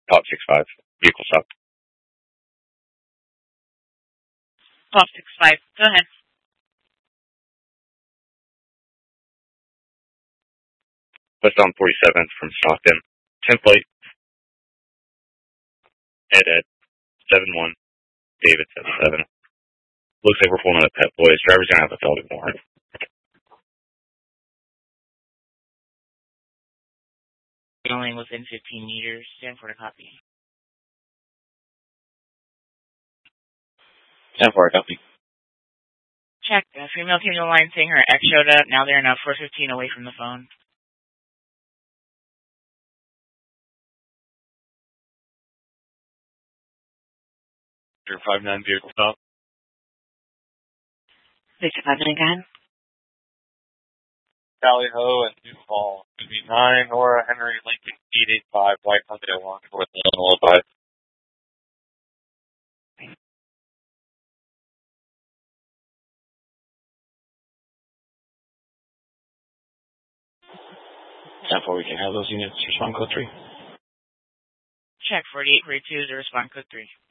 Top 6-5. Vehicle stop. Top 6-5. Go ahead. Westbound 47th from Stockton. 10th plate. Ed. 7-1. David 7-7. Looks like we're pulling out Pet Boys. Driver's gonna have a felony warrant. Only within 15 meters. Stand for the copy. 10-4, copy. Check. Female team on the line saying her ex showed up. Now they're in a 415 away from the phone. 59 vehicle stop. 6-5 again. Tally Ho and New Fall. 9 Nora Henry Lincoln 885 White Hyundai along with Illinois 5. Before we can have those units respond code 3. Check 4842 to respond code 3.